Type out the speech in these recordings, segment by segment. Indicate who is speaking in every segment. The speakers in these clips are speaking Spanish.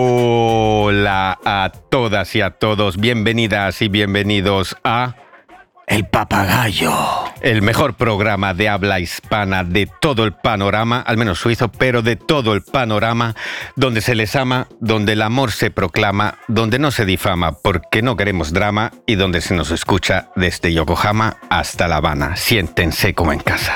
Speaker 1: Hola a todas y a todos, bienvenidas y bienvenidos a
Speaker 2: El Papagayo,
Speaker 1: el mejor programa de habla hispana de todo el panorama, al menos suizo, pero de todo el panorama, donde se les ama, donde el amor se proclama, donde no se difama porque no queremos drama y donde se nos escucha desde Yokohama hasta La Habana. Siéntense como en casa.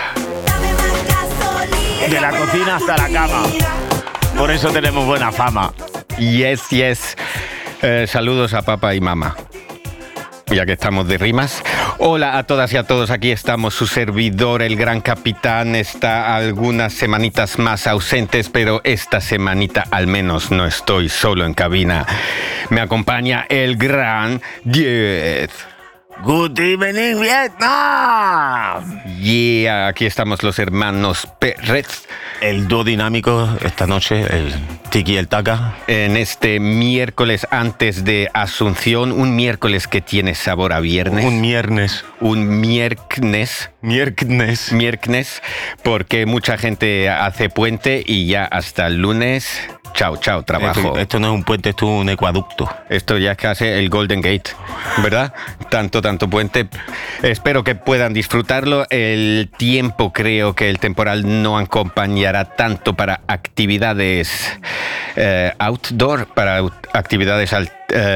Speaker 2: de la cocina hasta la cama. Por eso tenemos buena fama.
Speaker 1: Yes, yes. Saludos a papá y mamá. Ya que estamos de rimas. Hola a todas y a todos, aquí estamos, su servidor, el gran capitán, está algunas semanitas más ausentes, pero esta semanita al menos no estoy solo en cabina. Me acompaña el gran 10.
Speaker 2: Good evening, Vietnam.
Speaker 1: Yeah, aquí estamos los hermanos Pérez.
Speaker 2: El dúo dinámico esta noche, el Tiki y el Taka.
Speaker 1: En este miércoles antes de Asunción, un miércoles que tiene sabor a viernes.
Speaker 2: Un miércoles.
Speaker 1: Un miércoles. Miércoles, porque mucha gente hace puente y ya hasta el lunes. Chao, trabajo.
Speaker 2: Esto no es un puente, esto es un ecuaducto.
Speaker 1: Esto ya es casi el Golden Gate, ¿verdad? Tanto puente. Espero que puedan disfrutarlo. El tiempo, creo que el temporal no acompañará tanto para actividades outdoor, para actividades al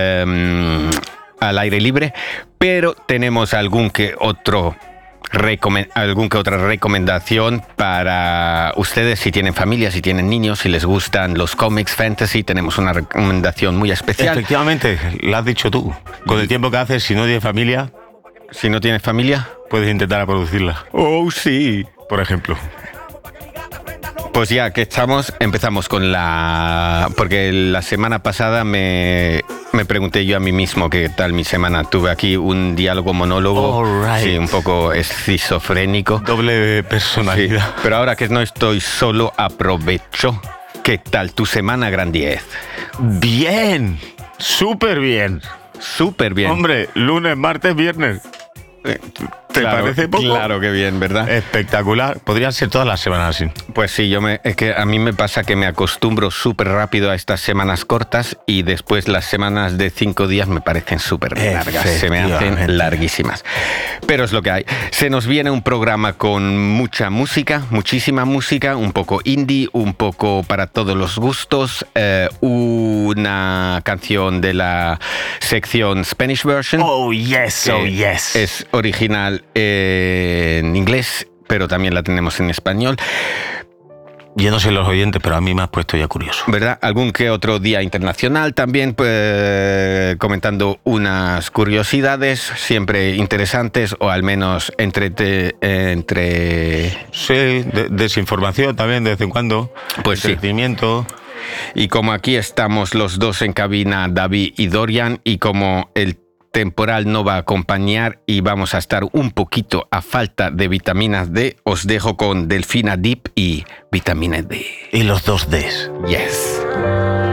Speaker 1: aire libre, pero tenemos alguna que otra recomendación para ustedes si tienen familia, si tienen niños, si les gustan los cómics fantasy. Tenemos una recomendación muy especial.
Speaker 2: Efectivamente, lo has dicho tú. Con el tiempo que haces, si no tienes familia...
Speaker 1: Si no tienes familia,
Speaker 2: puedes intentar producirla.
Speaker 1: Oh, sí.
Speaker 2: Por ejemplo.
Speaker 1: Pues ya que estamos, empezamos con porque la semana pasada me pregunté yo a mí mismo qué tal mi semana. Tuve aquí un diálogo monólogo, sí, un poco esquizofrénico.
Speaker 2: Doble personalidad.
Speaker 1: Sí, pero ahora que no estoy solo, aprovecho. ¿Qué tal tu semana, Gran 10?
Speaker 2: Bien, súper bien.
Speaker 1: Súper bien.
Speaker 2: Hombre, lunes, martes, viernes. ¿Te parece poco?
Speaker 1: Claro que bien, ¿verdad?
Speaker 2: Espectacular. Podrían ser todas las semanas así.
Speaker 1: Pues sí, es que a mí me pasa que me acostumbro súper rápido a estas semanas cortas y después las semanas de 5 días me parecen súper largas. Se me hacen larguísimas. Pero es lo que hay. Se nos viene un programa con mucha música, muchísima música, un poco indie, un poco para todos los gustos, una canción de la sección Spanish Version.
Speaker 2: Oh, yes, oh, yes.
Speaker 1: Es original en inglés, pero también la tenemos en español.
Speaker 2: Yo no sé los oyentes, pero a mí me has puesto ya curioso.
Speaker 1: ¿Verdad? Algún que otro día internacional también, comentando unas curiosidades siempre interesantes, o al menos entre...
Speaker 2: Sí, desinformación también de vez en cuando.
Speaker 1: Pues sí.
Speaker 2: Entretenimiento.
Speaker 1: Y como aquí estamos los dos en cabina, David y Dorian, y como el temporal no va a acompañar y vamos a estar un poquito a falta de vitaminas D, os dejo con Delfina Deep y vitamina D.
Speaker 2: Y los 2 Ds.
Speaker 1: Yes.